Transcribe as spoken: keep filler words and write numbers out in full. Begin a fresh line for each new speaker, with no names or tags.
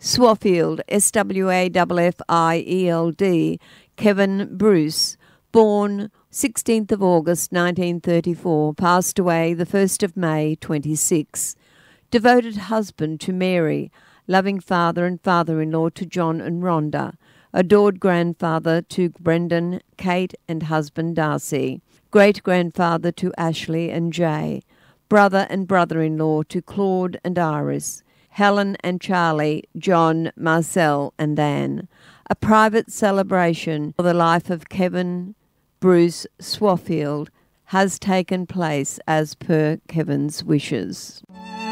Swafield, S W A F F I E L D, Kevin Bruce, born sixteenth of August nineteen thirty-four, passed away the first of May twenty-six. Devoted husband to Mary, loving father and father-in-law to John and Rhonda, adored grandfather to Brendan, Kate and husband Darcy, great-grandfather to Ashley and Jay, brother and brother-in-law to Claude and Iris, Helen and Charlie, John, Marcel and Anne. A private celebration for the life of Kevin Bruce Swafield has taken place as per Kevin's wishes.